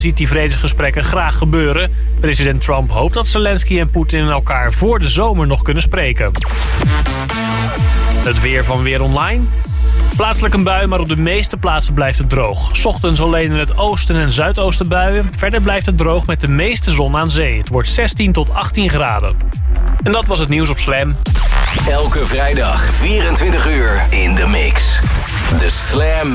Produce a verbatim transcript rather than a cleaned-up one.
ziet die vredesgesprekken graag gebeuren. President Trump hoopt dat Zelensky en Poetin elkaar voor de zomer nog kunnen spreken. Het weer van Weer Online. Plaatselijk een bui, maar op de meeste plaatsen blijft het droog. 's Ochtends alleen in het oosten en zuidoosten buien. Verder blijft het droog met de meeste zon aan zee. Het wordt zestien tot achttien graden. En dat was het nieuws op Slam. Elke vrijdag vierentwintig uur in de mix. De Slam